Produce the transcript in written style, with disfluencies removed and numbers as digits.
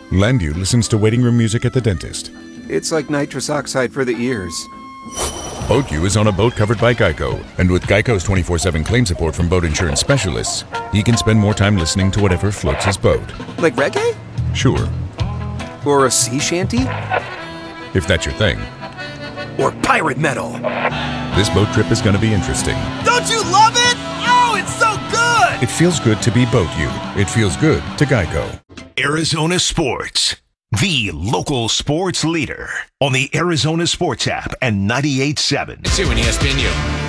Landu listens to waiting room music at the dentist. It's like nitrous oxide for the ears. BoatU is on a boat covered by Geico, and with Geico's 24/7 claim support from boat insurance specialists, he can spend more time listening to whatever floats his boat. Like reggae? Sure, Or a sea shanty? if that's your thing. Or pirate metal? This boat trip is going to be interesting. Don't you love it? Oh, it's so good! It feels good to be BoatU. It feels good to Geico. Arizona Sports, the local sports leader on the Arizona Sports app and 98.7. It's 2 and ESPNU.